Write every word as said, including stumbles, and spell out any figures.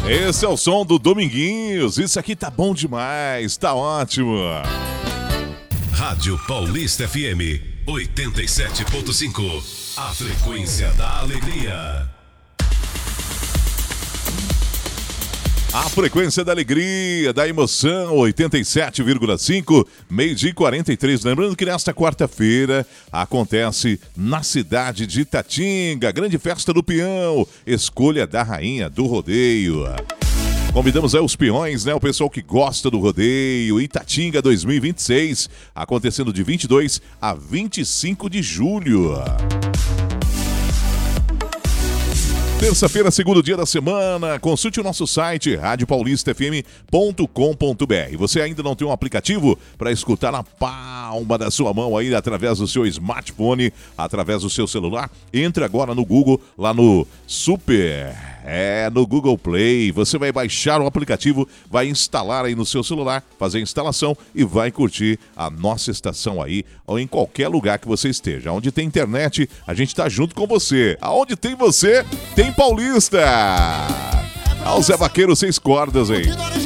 Esse é o som do Dominguinhos. Isso aqui tá bom demais, tá ótimo. Rádio Paulista F M oitenta e sete ponto cinco. A frequência da alegria. A frequência da alegria, da emoção, oitenta e sete vírgula cinco, meio-dia e quarenta e três. Lembrando que nesta quarta-feira acontece na cidade de Itatinga, grande festa do peão, escolha da rainha do rodeio. Convidamos aí os peões, né? O pessoal que gosta do rodeio. Itatinga dois mil e vinte e seis, acontecendo de vinte e dois a vinte e cinco de julho. Terça-feira, segundo dia da semana, consulte o nosso site rádio paulista f m ponto com ponto b r. Você ainda não tem um aplicativo para escutar na palma da sua mão aí através do seu smartphone, através do seu celular? Entre agora no Google, lá no Super, é, no Google Play. Você vai baixar o aplicativo, vai instalar aí no seu celular, fazer a instalação e vai curtir a nossa estação aí, ou em qualquer lugar que você esteja. Onde tem internet, a gente tá junto com você. Aonde tem você, tem Paulista. Ah, o Zé Vaqueiro, seis cordas aí.